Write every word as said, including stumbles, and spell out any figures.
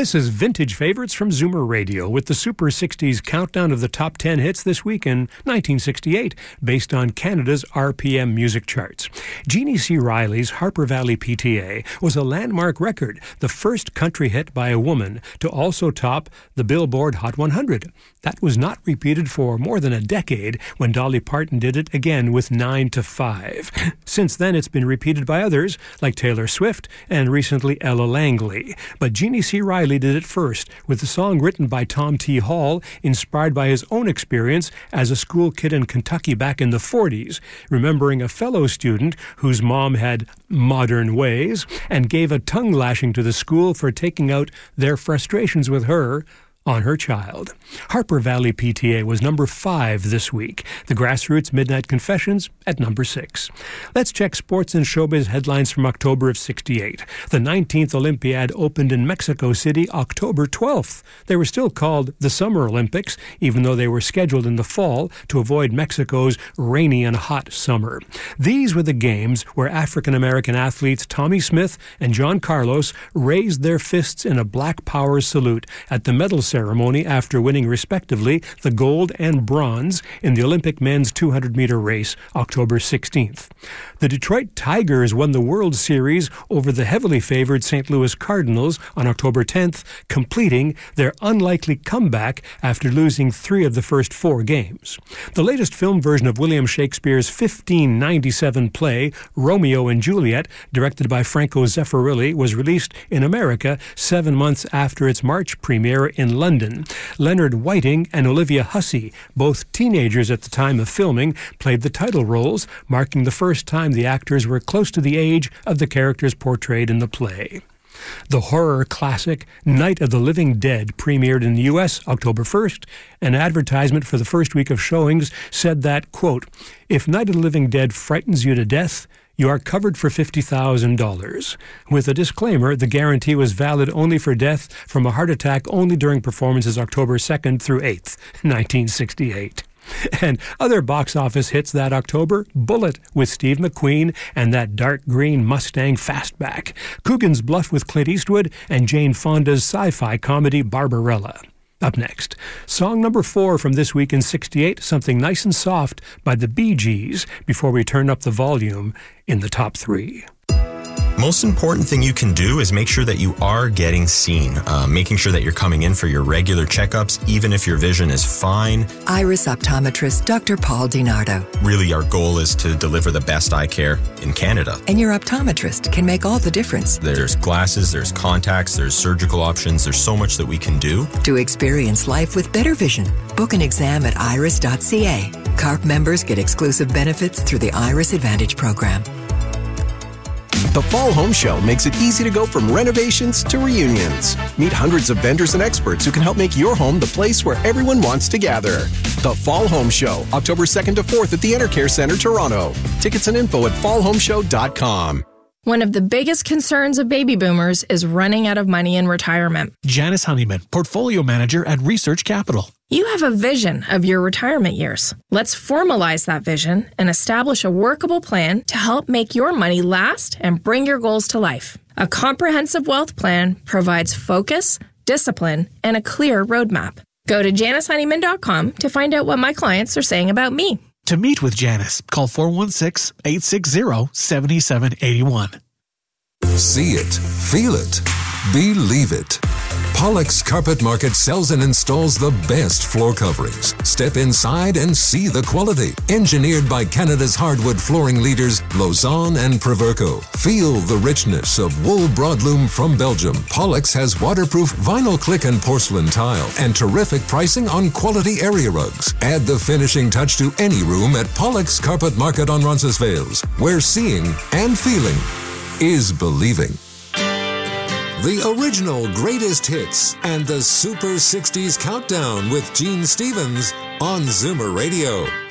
This is Vintage Favorites from Zoomer Radio with the Super sixties countdown of the top ten hits this week in nineteen sixty-eight, based on Canada's R P M music charts. Jeannie C. Riley's Harper Valley P T A was a landmark record, the first country hit by a woman to also top the Billboard Hot one hundred. That was not repeated for more than a decade when Dolly Parton did it again with nine to five. Since then, it's been repeated by others like Taylor Swift and recently Ella Langley. But Jeannie C. Riley did it first with a song written by Tom T. Hall, inspired by his own experience as a school kid in Kentucky back in the forties, remembering a fellow student whose mom had modern ways and gave a tongue lashing to the school for taking out their frustrations with her on her child. Harper Valley P T A was number five this week. The Grassroots Midnight Confessions at number six. Let's check sports and showbiz headlines from October of sixty-eight. The nineteenth Olympiad opened in Mexico City October twelfth. They were still called the Summer Olympics, even though they were scheduled in the fall to avoid Mexico's rainy and hot summer. These were the games where African-American athletes Tommy Smith and John Carlos raised their fists in a Black Power salute at the medal ceremony after winning respectively the gold and bronze in the Olympic men's two hundred meter race October sixteenth. The Detroit Tigers won the World Series over the heavily favored Saint Louis Cardinals on October tenth, completing their unlikely comeback after losing three of the first four games. The latest film version of William Shakespeare's fifteen ninety-seven play Romeo and Juliet, directed by Franco Zeffirelli, was released in America seven months after its March premiere in London. Leonard Whiting and Olivia Hussey, both teenagers at the time of filming, played the title roles, marking the first time the actors were close to the age of the characters portrayed in the play. The horror classic Night of the Living Dead premiered in the U S October first. An advertisement for the first week of showings said that, quote, "If Night of the Living Dead frightens you to death, you are covered for fifty thousand dollars. With a disclaimer, the guarantee was valid only for death from a heart attack only during performances October second through eighth, nineteen sixty-eight. And other box office hits that October: Bullet with Steve McQueen and that dark green Mustang fastback, Coogan's Bluff with Clint Eastwood, and Jane Fonda's sci-fi comedy Barbarella. Up next, song number four from this week in sixty-eight, Something Nice and Soft by the Bee Gees, before we turn up the volume in the top three. Most important thing you can do is make sure that you are getting seen, uh, making sure that you're coming in for your regular checkups, even if your vision is fine. Iris optometrist Doctor Paul DiNardo. Really, our goal is to deliver the best eye care in Canada. And your optometrist can make all the difference. There's glasses, there's contacts, there's surgical options. There's so much that we can do to experience life with better vision. Book an exam at iris dot c a. C A R P members get exclusive benefits through the Iris Advantage program. The Fall Home Show makes it easy to go from renovations to reunions. Meet hundreds of vendors and experts who can help make your home the place where everyone wants to gather. The Fall Home Show, October second to fourth at the Enercare Center, Toronto. Tickets and info at fall home show dot com. One of the biggest concerns of baby boomers is running out of money in retirement. Janice Honeyman, Portfolio Manager at Research Capital. You have a vision of your retirement years. Let's formalize that vision and establish a workable plan to help make your money last and bring your goals to life. A comprehensive wealth plan provides focus, discipline, and a clear roadmap. Go to janice honeyman dot com to find out what my clients are saying about me. To meet with Janice, call four one six, eight six zero, seven seven eight one. See it, feel it, believe it. Pollock's Carpet Market sells and installs the best floor coverings. Step inside and see the quality. Engineered by Canada's hardwood flooring leaders, Lausanne and Proverco. Feel the richness of wool broadloom from Belgium. Pollock's has waterproof vinyl click and porcelain tile and terrific pricing on quality area rugs. Add the finishing touch to any room at Pollock's Carpet Market on Roncesvalles, where seeing and feeling is believing. The original greatest hits and the Super sixties Countdown with Gene Stevens on Zoomer Radio.